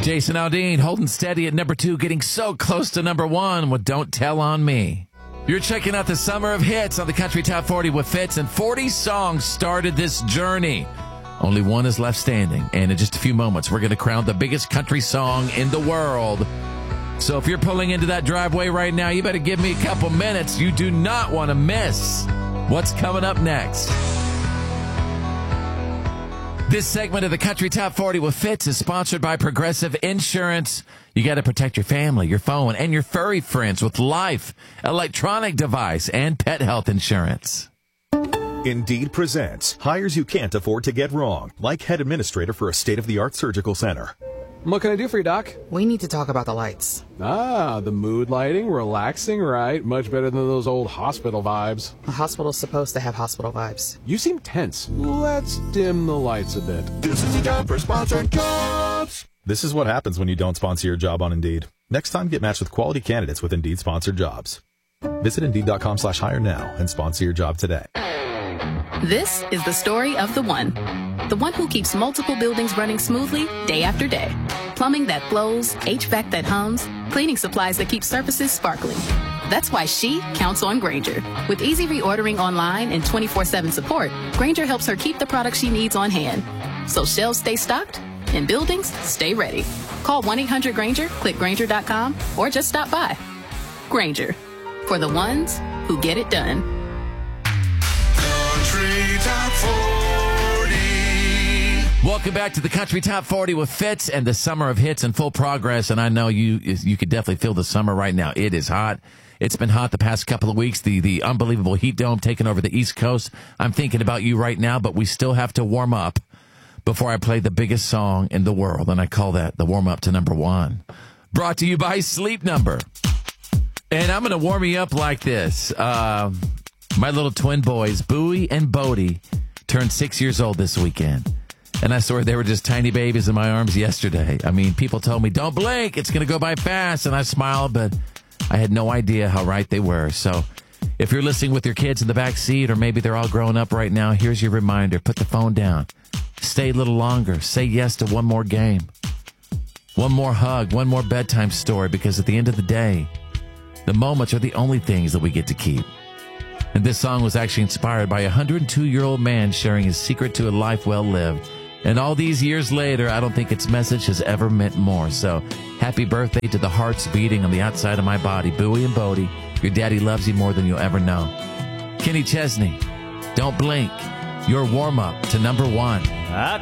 Jason Aldean holding steady at number 2, getting so close to number 1 with Don't Tell on Me. You're checking out the Summer of Hits on the Country Top 40 with Fitz, and 40 songs started this journey. Only one is left standing, and in just a few moments, we're going to crown the biggest country song in the world. So if you're pulling into that driveway right now, you better give me a couple minutes. You do not want to miss what's coming up next. This segment of the Country Top 40 with Fitz is sponsored by Progressive Insurance. You got to protect your family, your phone, and your furry friends with life, electronic device, and pet health insurance. Indeed presents hires you can't afford to get wrong, like head administrator for a state-of-the-art surgical center. What can I do for you, Doc? We need to talk about the lights. Ah, the mood lighting, relaxing, right? Much better than those old hospital vibes. A hospital's supposed to have hospital vibes. You seem tense. Let's dim the lights a bit. This is the job for sponsored jobs. This is what happens when you don't sponsor your job on Indeed. Next time, get matched with quality candidates with Indeed sponsored jobs. Visit Indeed.com/hire now and sponsor your job today. This is the story of the one who keeps multiple buildings running smoothly day after day. Plumbing that flows, HVAC that hums, cleaning supplies that keep surfaces sparkling. That's why she counts on Grainger. With easy reordering online and 24/7 support, Grainger helps her keep the products she needs on hand. So shelves stay stocked and buildings stay ready. Call 1-800-GRAINGER, click Grainger.com, or just stop by. Grainger, for the ones who get it done. Country Top 40. Welcome back to the Country Top 40 with Fitz and the Summer of Hits in full progress. And I know you could definitely feel the summer right now. It is hot. It's been hot the past couple of weeks. The unbelievable heat dome taking over the East Coast. I'm thinking about you right now, but we still have to warm up before I play the biggest song in the world. And I call that the warm up to number 1. Brought to you by Sleep Number. And I'm going to warm you up like this. My little twin boys, Bowie and Bodie, turned 6 years old this weekend. And I swear they were just tiny babies in my arms yesterday. I mean, people told me, don't blink, it's going to go by fast. And I smiled, but I had no idea how right they were. So if you're listening with your kids in the back seat, or maybe they're all grown up right now, here's your reminder. Put the phone down. Stay a little longer. Say yes to one more game. One more hug. One more bedtime story. Because at the end of the day, the moments are the only things that we get to keep. And this song was actually inspired by a 102-year-old man sharing his secret to a life well lived. And all these years later, I don't think its message has ever meant more. So happy birthday to the hearts beating on the outside of my body. Bowie and Bodie, your daddy loves you more than you'll ever know. Kenny Chesney, Don't Blink, your warm-up to number 1. I